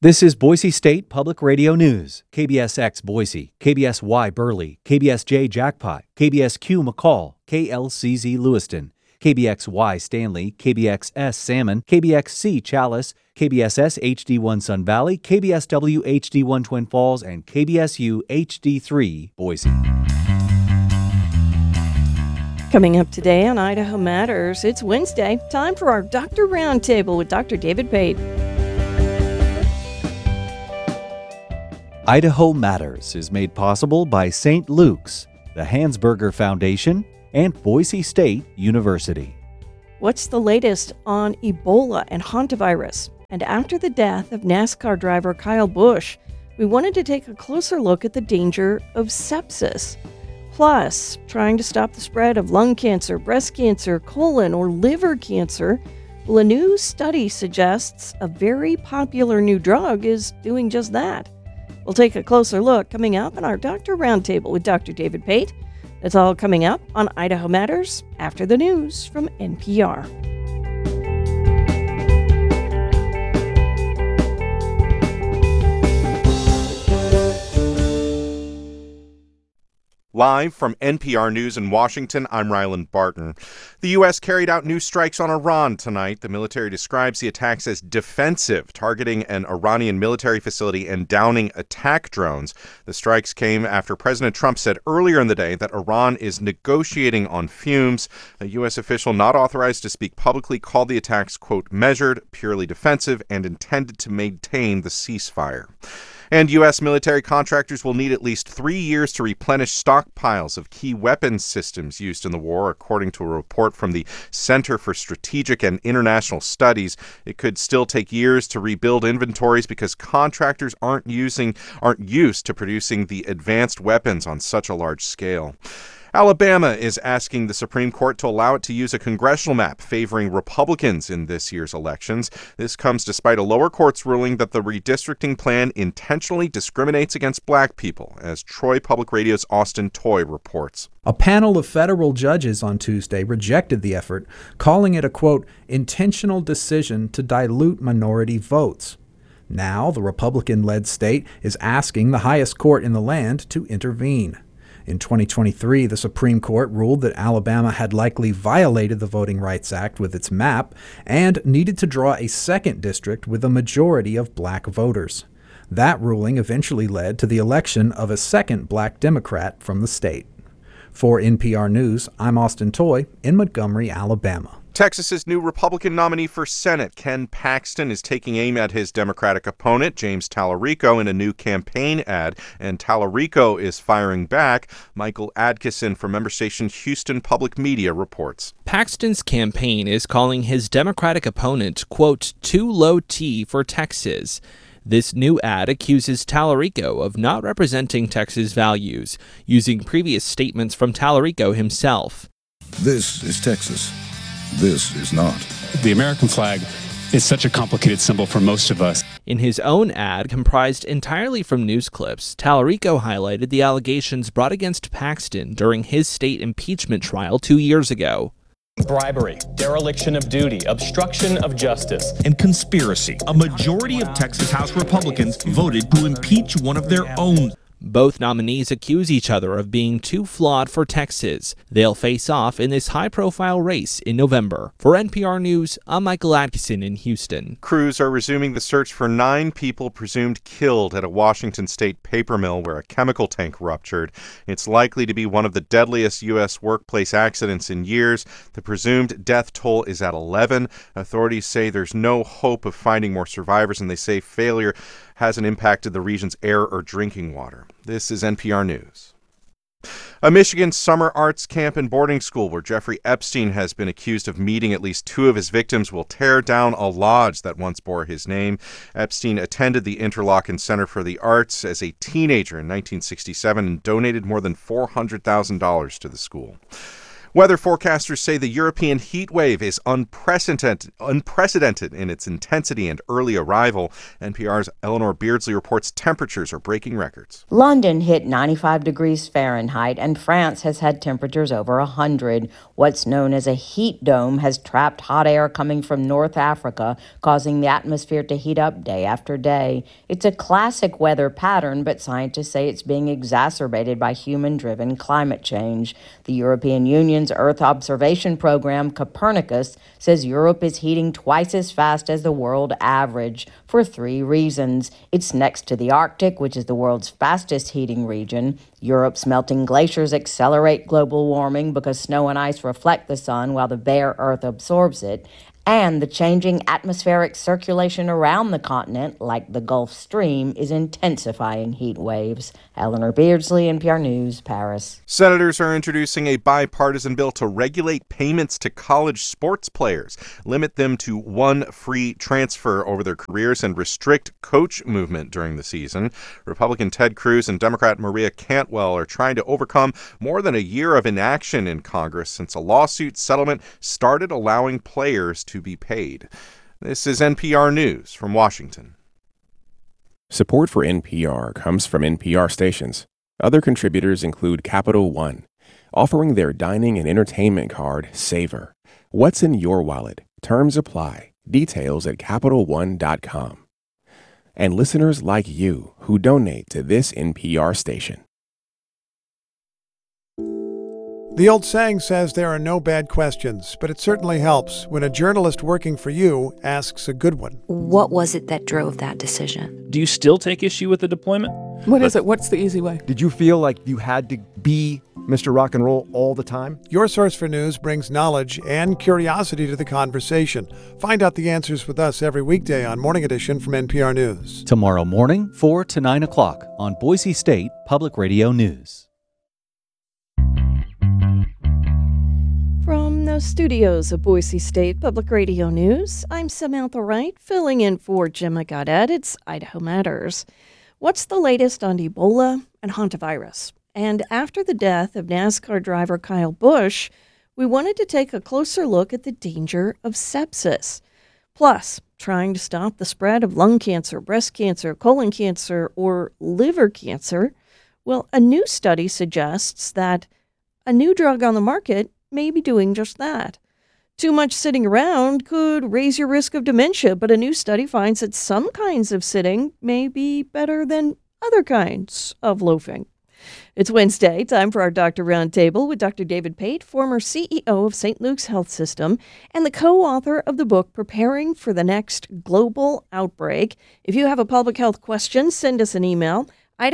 This is Boise State Public Radio News. KBSX Boise, KBSY Burley, KBSJ Jackpot, KBSQ McCall, KLCZ Lewiston, KBXY Stanley, KBXS Salmon, KBXC Chalice, KBSS HD1 Sun Valley, KBSW HD1 Twin Falls, and KBSU HD3 Boise. Coming up today on Idaho Matters, it's Wednesday. Time for our Doctor Roundtable with Dr. David Pate. Idaho Matters is made possible by St. Luke's, the Hansberger Foundation, and Boise State University. What's the latest on Ebola and hantavirus? And after the death of NASCAR driver Kyle Busch, we wanted to take a closer look at the danger of sepsis. Plus, trying to stop the spread of lung cancer, breast cancer, colon, or liver cancer. Well, a new study suggests a very popular new drug is doing just that. We'll take a closer look coming up in our Doctor Roundtable with Dr. David Pate. That's all coming up on Idaho Matters after the news from NPR. Live from NPR News in Washington, I'm Ryland Barton. The U.S. carried out new strikes on Iran tonight. The military describes the attacks as defensive, targeting an Iranian military facility and downing attack drones. The strikes came after President Trump said earlier in the day that Iran is negotiating on fumes. A U.S. official not authorized to speak publicly called the attacks, quote, measured, purely defensive, and intended to maintain the ceasefire. And U.S. military contractors will need at least 3 years to replenish stockpiles of key weapons systems used in the war, according to a report from the Center for Strategic and International Studies. It could still take years to rebuild inventories because contractors aren't used to producing the advanced weapons on such a large scale. Alabama is asking the Supreme Court to allow it to use a congressional map favoring Republicans in this year's elections. This comes despite a lower court's ruling that the redistricting plan intentionally discriminates against black people, as Troy Public Radio's Austin Toy reports. A panel of federal judges on Tuesday rejected the effort, calling it a, quote, intentional decision to dilute minority votes. Now, the Republican-led state is asking the highest court in the land to intervene. In 2023, the Supreme Court ruled that Alabama had likely violated the Voting Rights Act with its map and needed to draw a second district with a majority of black voters. That ruling eventually led to the election of a second black Democrat from the state. For NPR News, I'm Austin Toy in Montgomery, Alabama. Texas's new Republican nominee for Senate, Ken Paxton, is taking aim at his Democratic opponent, James Talarico, in a new campaign ad, and Talarico is firing back. Michael Adkison from member station Houston Public Media reports. Paxton's campaign is calling his Democratic opponent, quote, too low T for Texas. This new ad accuses Talarico of not representing Texas values, using previous statements from Talarico himself. This is Texas. This is not. The American flag is such a complicated symbol for most of us. In his own ad, comprised entirely from news clips, Talarico highlighted the allegations brought against Paxton during his state impeachment trial 2 years ago. Bribery, dereliction of duty, obstruction of justice, and conspiracy. A majority of Texas House Republicans voted to impeach one of their own. Both nominees accuse each other of being too flawed for Texas. They'll face off in this high-profile race in November. For NPR News, I'm Michael Adkison in Houston. Crews are resuming the search for 9 people presumed killed at a Washington state paper mill where a chemical tank ruptured. It's likely to be one of the deadliest U.S. workplace accidents in years. The presumed death toll is at 11. Authorities say there's no hope of finding more survivors, and they say failure hasn't impacted the region's air or drinking water. This is NPR News. A Michigan summer arts camp and boarding school where Jeffrey Epstein has been accused of meeting at least 2 of his victims will tear down a lodge that once bore his name. Epstein attended the Interlochen Center for the Arts as a teenager in 1967 and donated more than $400,000 to the school. Weather forecasters say the European heat wave is unprecedented in its intensity and early arrival. NPR's Eleanor Beardsley reports temperatures are breaking records. London hit 95 degrees Fahrenheit, and France has had temperatures over 100. What's known as a heat dome has trapped hot air coming from North Africa, causing the atmosphere to heat up day after day. It's a classic weather pattern, but scientists say it's being exacerbated by human-driven climate change. The European Union's Earth observation program, Copernicus, says Europe is heating twice as fast as the world average for 3 reasons. It's next to the Arctic, which is the world's fastest heating region. Europe's melting glaciers accelerate global warming because snow and ice reflect the sun while the bare Earth absorbs it. And the changing atmospheric circulation around the continent, like the Gulf Stream, is intensifying heat waves. Eleanor Beardsley, NPR News, Paris. Senators are introducing a bipartisan bill to regulate payments to college sports players, limit them to one free transfer over their careers, and restrict coach movement during the season. Republican Ted Cruz and Democrat Maria Cantwell are trying to overcome more than a year of inaction in Congress since a lawsuit settlement started allowing players to be paid. This is NPR News from Washington. Support for NPR comes from NPR stations. Other contributors include Capital One, offering their dining and entertainment card, Savor. What's in your wallet? Terms apply. Details at CapitalOne.com. And listeners like you who donate to this NPR station. The old saying says there are no bad questions, but it certainly helps when a journalist working for you asks a good one. What was it that drove that decision? Do you still take issue with the deployment? What is it? What's the easy way? Did you feel like you had to be Mr. Rock and Roll all the time? Your Source for News brings knowledge and curiosity to the conversation. Find out the answers with us every weekday on Morning Edition from NPR News. Tomorrow morning, 4 to 9 o'clock on Boise State Public Radio News. From the studios of Boise State Public Radio News, I'm Samantha Wright, filling in for Gemma Goddard. It's Idaho Matters. What's the latest on Ebola and hantavirus? And after the death of NASCAR driver Kyle Busch, we wanted to take a closer look at the danger of sepsis. Plus, trying to stop the spread of lung cancer, breast cancer, colon cancer, or liver cancer. Well, a new study suggests that a new drug on the market may be doing just that. Too much sitting around could raise your risk of dementia, but a new study finds that some kinds of sitting may be better than other kinds of loafing. It's Wednesday, time for our Doctor Roundtable with Dr. David Pate, former CEO of St. Luke's Health System and the co-author of the book Preparing for the Next Global Outbreak. If you have a public health question, send us an email,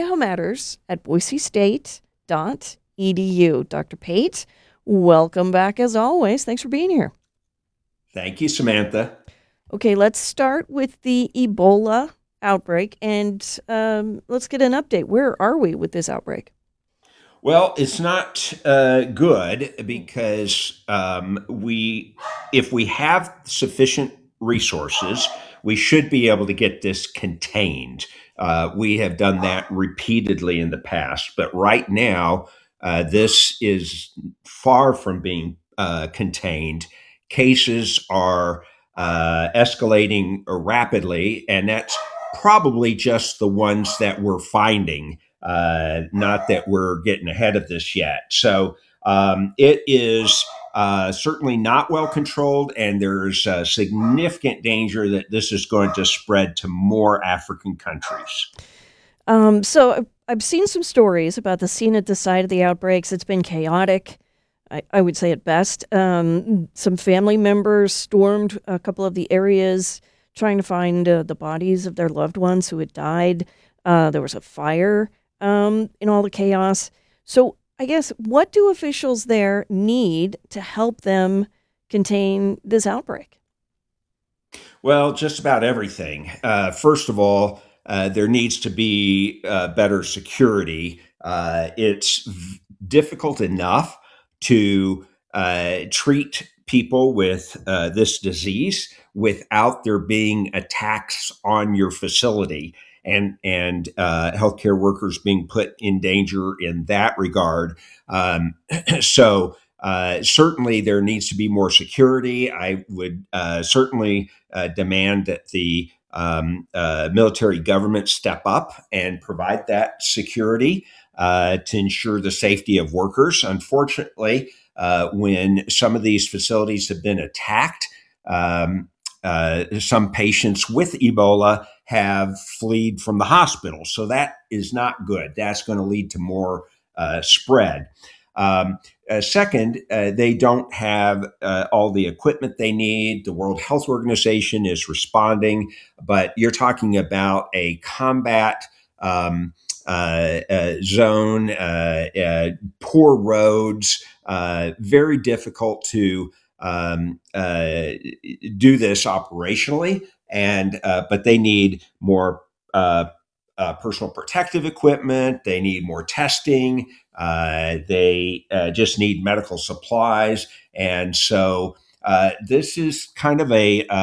idahomatters@boisestate.edu. Dr. Pate, welcome back as always. Thanks for being here. Thank you, Samantha. Okay, let's start with the Ebola outbreak and let's get an update. Where are we with this outbreak? Well, it's not good because if we have sufficient resources, we should be able to get this contained. We have done that repeatedly in the past, but right now, this is far from being contained. Cases are escalating rapidly, and that's probably just the ones that we're finding, not that we're getting ahead of this yet. So it is certainly not well controlled, and there's a significant danger that this is going to spread to more African countries. So I've seen some stories about the scene at the site of the outbreaks. It's been chaotic, I would say at best. Some family members stormed a couple of the areas trying to find the bodies of their loved ones who had died. There was a fire in all the chaos. So I guess, what do officials there need to help them contain this outbreak? Well, just about everything. First of all, there needs to be better security. It's difficult enough to treat people with this disease without there being attacks on your facility and healthcare workers being put in danger in that regard. So Certainly, there needs to be more security. I would certainly demand that the military government step up and provide that security to ensure the safety of workers. Unfortunately, when some of these facilities have been attacked, some patients with Ebola have fled from the hospital. So that is not good. That's going to lead to more spread. Second, they don't have all the equipment they need. The World Health Organization is responding, but you're talking about a combat zone, poor roads, very difficult to do this operationally, and but they need more personal protective equipment. They need more testing. They just need medical supplies, and so this is kind of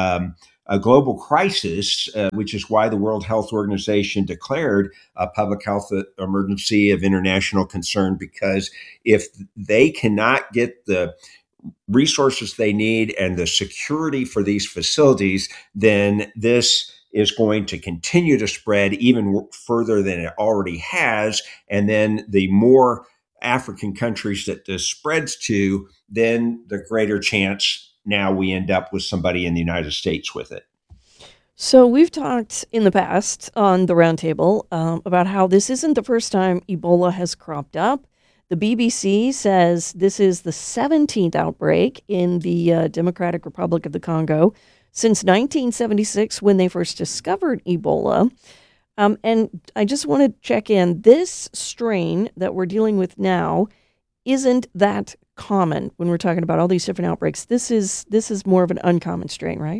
a global crisis, which is why the World Health Organization declared a public health emergency of international concern, because if they cannot get the resources they need and the security for these facilities, then this is going to continue to spread even further than it already has. And then the more African countries that this spreads to, then the greater chance now we end up with somebody in the United States with it. So we've talked in the past on the roundtable about how this isn't the first time Ebola has cropped up. The BBC says this is the 17th outbreak in the Democratic Republic of the Congo since 1976, when they first discovered Ebola. And I just want to check in. This strain that we're dealing with now isn't that common when we're talking about all these different outbreaks. This is more of an uncommon strain, right?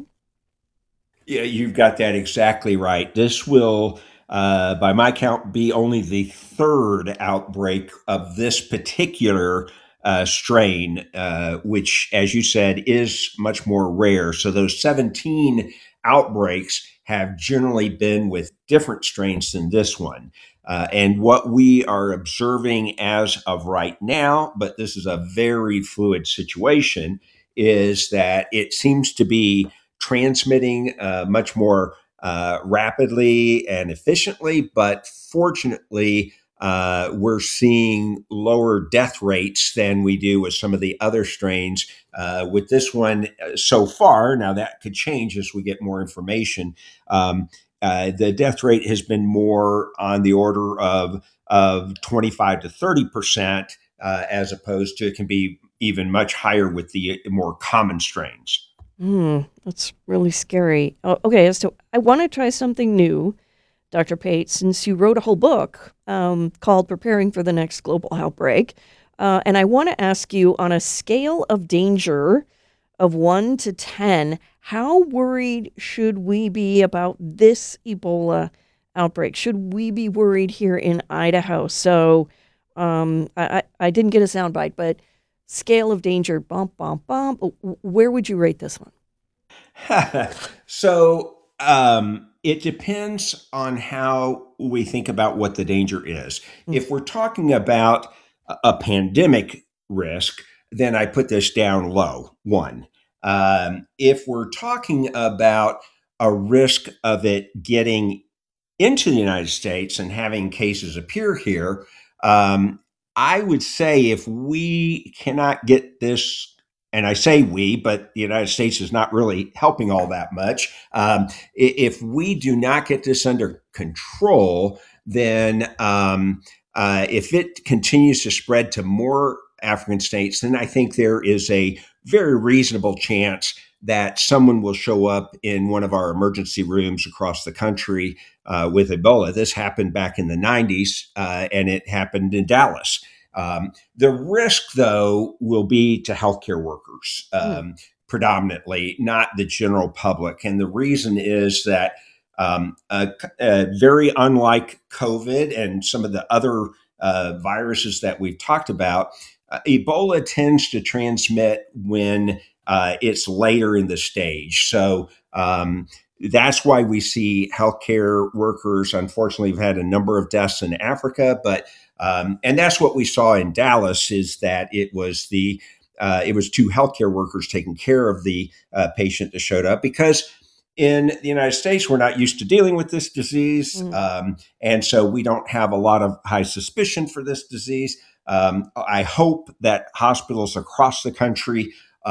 Yeah, you've got that exactly right. This will, by my count, be only the third outbreak of this particular strain, which, as you said, is much more rare. So those 17 outbreaks have generally been with different strains than this one. And what we are observing as of right now, but this is a very fluid situation, is that it seems to be transmitting much more rapidly and efficiently, but fortunately, we're seeing lower death rates than we do with some of the other strains. With this one so far, now that could change as we get more information. The death rate has been more on the order of 25 to 30%, as opposed to it can be even much higher with the more common strains. That's really scary. Okay, so I want to try something new, Dr. Pate, since you wrote a whole book called Preparing for the Next Global Outbreak. And I want to ask you, on a scale of danger of 1 to 10, how worried should we be about this Ebola outbreak? Should we be worried here in Idaho? So I didn't get a soundbite, but scale of danger, bump, bump, bump. Where would you rate this one? So it depends on how we think about what the danger is. If we're talking about a pandemic risk, then I put this down low, 1. If we're talking about a risk of it getting into the United States and having cases appear here, I would say if we cannot get this, and I say we, but the United States is not really helping all that much. If we do not get this under control, then if it continues to spread to more African states, then I think there is a very reasonable chance that someone will show up in one of our emergency rooms across the country with Ebola. This happened back in the 90s, and it happened in Dallas. The risk, though, will be to healthcare workers predominantly, not the general public. And the reason is that very unlike COVID and some of the other viruses that we've talked about, Ebola tends to transmit when it's later in the stage. So that's why we see healthcare workers. Unfortunately, we've had a number of deaths in Africa, but and that's what we saw in Dallas, is that it was the it was two healthcare workers taking care of the patient that showed up, because in the United States, we're not used to dealing with this disease. And so we don't have a lot of high suspicion for this disease. I hope that hospitals across the country,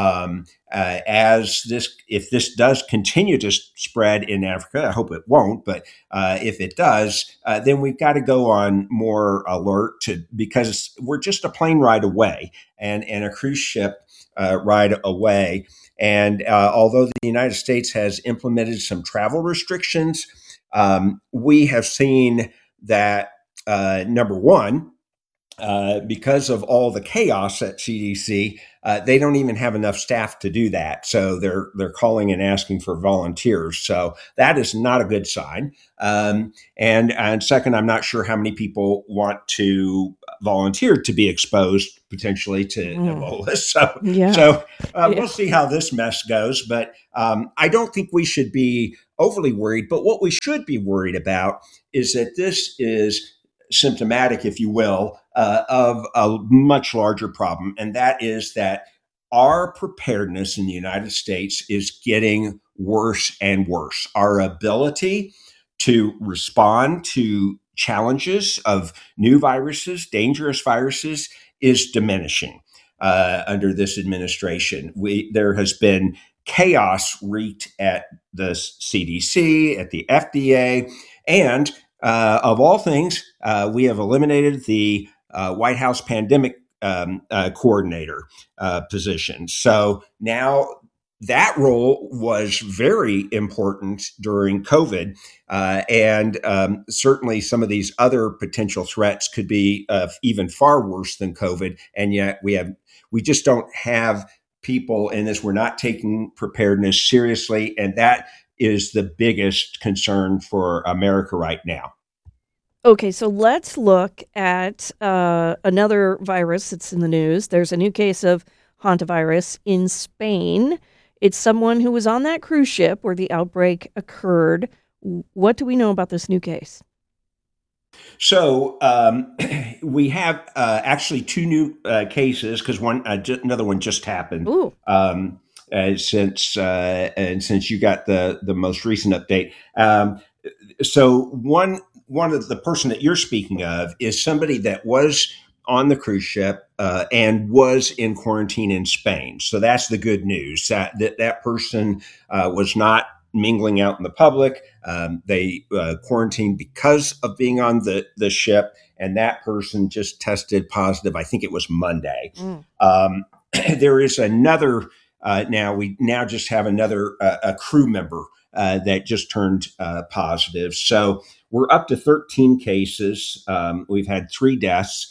if this does continue to spread in Africa, I hope it won't, but if it does, then we've got to go on more alert because we're just a plane ride away and a cruise ship ride away. And although the United States has implemented some travel restrictions, we have seen that, number one, because of all the chaos at CDC, they don't even have enough staff to do that. So they're calling and asking for volunteers. So that is not a good sign. And second, I'm not sure how many people want to volunteer to be exposed potentially to Ebola. So we'll see how this mess goes. But I don't think we should be overly worried. But what we should be worried about is that this is symptomatic, if you will, of a much larger problem. And that is that our preparedness in the United States is getting worse and worse. Our ability to respond to challenges of new viruses, dangerous viruses, is diminishing under this administration. There has been chaos wreaked at the CDC, at the FDA, and of all things, we have eliminated the White House pandemic coordinator position. So now that role was very important during COVID. And certainly some of these other potential threats could be even far worse than COVID. And yet we just don't have people in this. We're not taking preparedness seriously. And that is the biggest concern for America right now. Okay, so let's look at another virus that's in the news. There's a new case of hantavirus in Spain. It's someone who was on that cruise ship where the outbreak occurred. What do we know about this new case? So we have actually two new cases, because another one just happened. Since you got the most recent update. So one of the person that you're speaking of is somebody that was on the cruise ship and was in quarantine in Spain. So that's the good news. That person was not mingling out in the public. They quarantined because of being on the ship, and that person just tested positive. I think it was Monday. There is another. We now just have another a crew member that just turned positive. So we're up to 13 cases. We've had 3 deaths.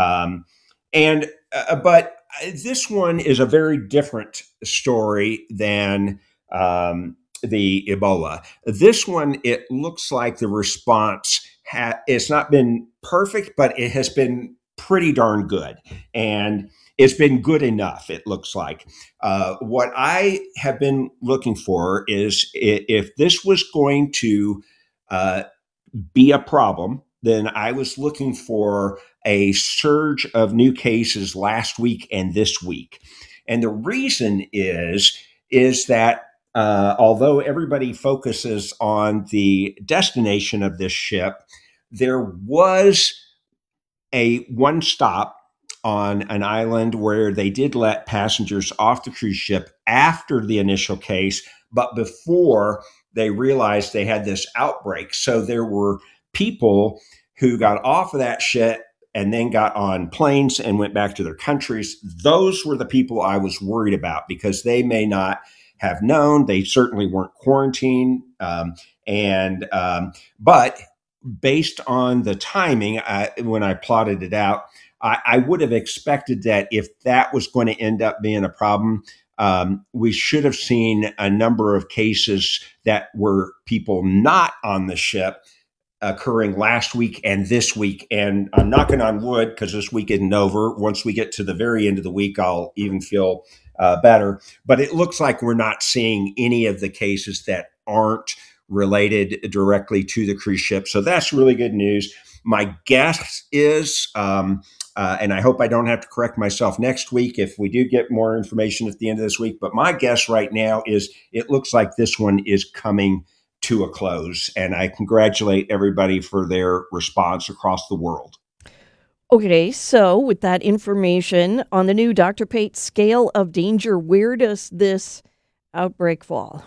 But this one is a very different story than the Ebola. This one, it looks like the response it's not been perfect, but it has been pretty darn good. And it's been good enough, it looks like. What I have been looking for is if this was going to be a problem, then I was looking for a surge of new cases last week and this week. And the reason is that although everybody focuses on the destination of this ship, there was a one stop on an island where they did let passengers off the cruise ship after the initial case, but before they realized they had this outbreak. So there were people who got off of that ship and then got on planes and went back to their countries. Those were the people I was worried about because they may not have known. They certainly weren't quarantined. But based on the timing, when I plotted it out, I would have expected that if that was going to end up being a problem, we should have seen a number of cases that were people not on the ship occurring last week and this week. And I'm knocking on wood because this week isn't over. Once we get to the very end of the week, I'll even feel better. But it looks like we're not seeing any of the cases that aren't related directly to the cruise ship. So that's really good news. My guess is And I hope I don't have to correct myself next week if we do get more information at the end of this week. But my guess right now is it looks like this one is coming to a close. And I congratulate everybody for their response across the world. Okay, so with that information on the new Dr. Pate scale of danger, where does this outbreak fall?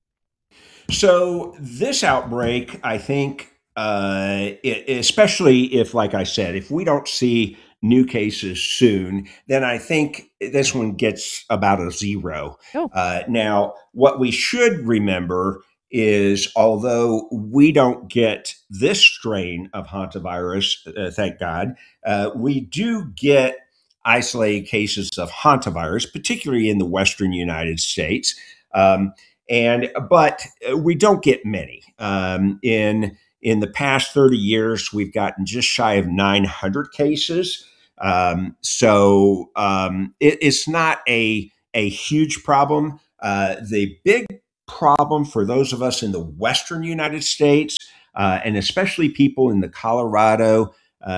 So this outbreak, I think, especially if, like I said, if we don't see new cases soon, then I think this one gets about a 0. Now, what we should remember is although we don't get this strain of hantavirus, thank God, we do get isolated cases of hantavirus, particularly in the western United States. But we don't get many. In the past 30 years, we've gotten just shy of 900 cases. It's not a huge problem. The big problem for those of us in the western United States, and especially people in the Colorado,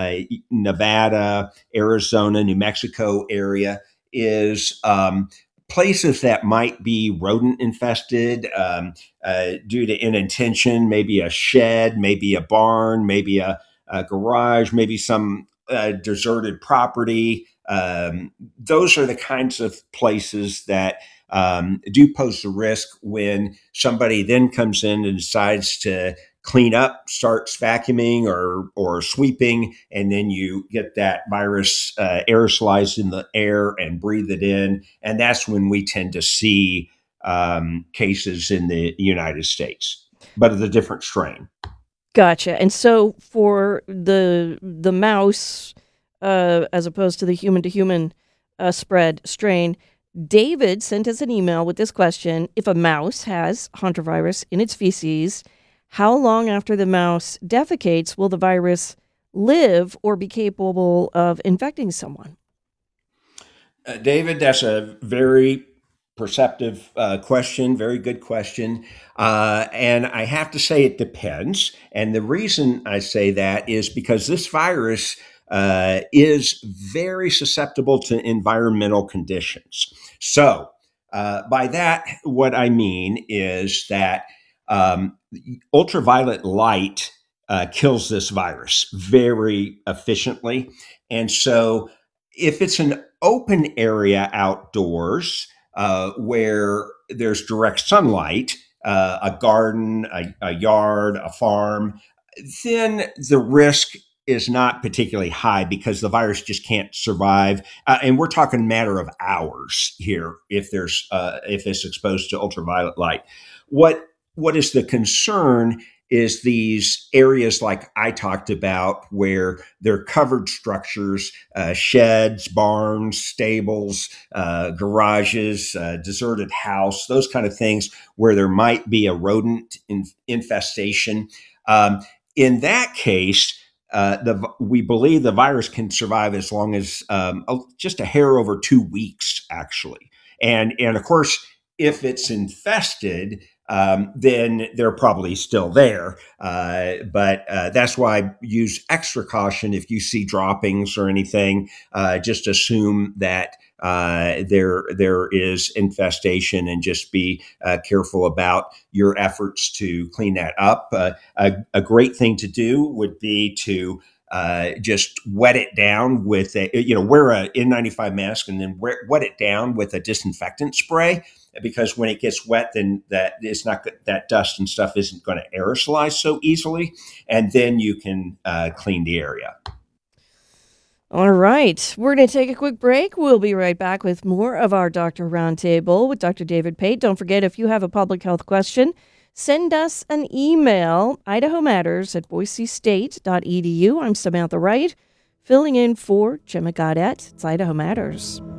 Nevada, Arizona, New Mexico area, is places that might be rodent infested due to inattention, maybe a shed, maybe a barn, maybe a garage, maybe some deserted property. Those are the kinds of places that do pose the risk when somebody then comes in and decides to clean up, starts vacuuming or sweeping, and then you get that virus aerosolized in the air and breathe it in. And that's when we tend to see cases in the United States, but of a different strain. Gotcha. And so for the mouse, as opposed to the human-to-human spread strain, David sent us an email with this question. If a mouse has hantavirus in its feces, how long after the mouse defecates will the virus live or be capable of infecting someone? David, that's a very perceptive question, very good question. And I have to say it depends. And the reason I say that is because this virus is very susceptible to environmental conditions. So by that, what I mean is that ultraviolet light kills this virus very efficiently. And so if it's an open area outdoors where there's direct sunlight, a garden, a yard, a farm, then the risk is not particularly high because the virus just can't survive. And we're talking matter of hours here if it's exposed to ultraviolet light. What is the concern is these areas like I talked about where they're covered structures, sheds, barns, stables, garages, deserted house, those kind of things where there might be a rodent infestation. In that case, we believe the virus can survive as long as just a hair over 2 weeks, actually. And of course, if it's infested, then they're probably still there. But that's why I use extra caution if you see droppings or anything. Just assume that there is infestation and just be careful about your efforts to clean that up. A great thing to do would be to just wet it down with wear a N95 mask and then wet it down with a disinfectant spray, because when it gets wet, then that dust and stuff isn't going to aerosolize so easily, and then you can clean the area. All right, we're going to take a quick break. We'll be right back with more of our Doctor Roundtable with Dr. David Pate. Don't forget, if you have a public health question, send us an email, idahomatters@boisestate.edu. I'm Samantha Wright, filling in for Gemma Gaudette. It's Idaho Matters.